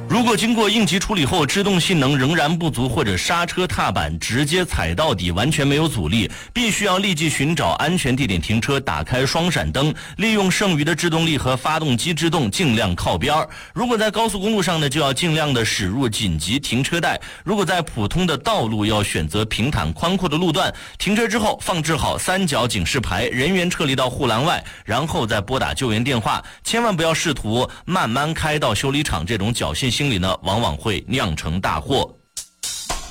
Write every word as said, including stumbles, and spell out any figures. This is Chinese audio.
如果经过应急处理后制动性能仍然不足，或者刹车踏板直接踩到底完全没有阻力，必须要立即寻找安全地点停车，打开双闪灯，利用剩余的制动力和发动机制动，尽量靠边。如果在高速公路上呢，就要尽量的驶入紧急停车带。如果在普通的道路，要选择平坦宽阔的路段，停车之后放置好三角警示牌，人员撤离到护栏外，然后再拨打救援电话。千万不要试图慢慢开到修理厂，这种侥幸心理呢，往往会酿成大祸。